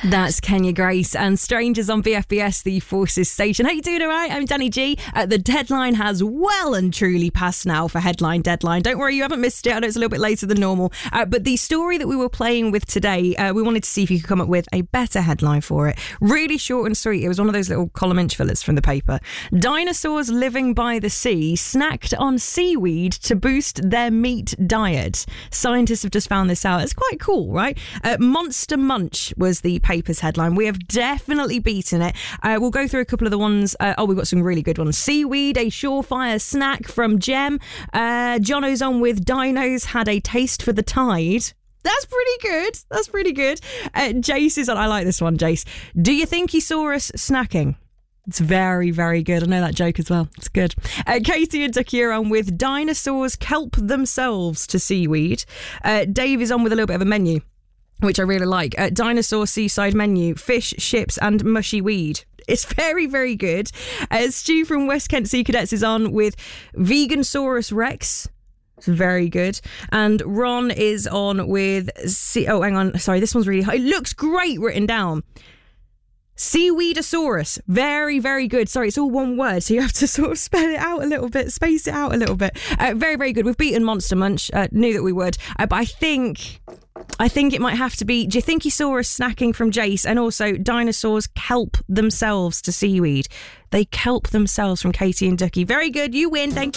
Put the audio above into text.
That's Kenya Grace and Strangers on BFBS, the Forces station. How you doing, all right? I'm Danny G. The deadline has well and truly passed now for Headline Deadline. Don't worry, you haven't missed it. I know it's a little bit later than normal. But the story that we were playing with today, we wanted to see if you could come up with a better headline for it. Really short and sweet. It was one of those little column inch fillers from the paper. Dinosaurs living by the sea snacked on seaweed to boost their meat diet. Scientists have just found this out. It's quite cool, right? Monster Munch was the paper's headline. We have definitely beaten it. We'll go through a couple of the ones. We've got some really good ones. Seaweed, a surefire snack from Jem. Jono's on with dinos had a taste for the tide. That's pretty good. Jace is on. I like this one, Jace. Do you think he saw us snacking? It's very, very good. I know that joke as well. It's good. Katie and Ducky are on with dinosaurs kelp themselves to seaweed. Dave is on with a little bit of a menu, which I really like. Dinosaur seaside menu, fish, ships and mushy weed. It's very, very good. Stu from West Kent Sea Cadets is on with Vegansaurus Rex. It's very good. And Ron is on with... hang on. Sorry, this one's really high. It looks great written down. Seaweedosaurus. Very, very good. Sorry, it's all one word, so you have to sort of spell it out a little bit, space it out a little bit. Very, very good. We've beaten Monster Munch. Knew that we would. But I think it might have to be, do you think he saw us snacking from Jace? And also, dinosaurs kelp themselves to seaweed. They kelp themselves from Katie and Ducky. Very good. You win. Thank you.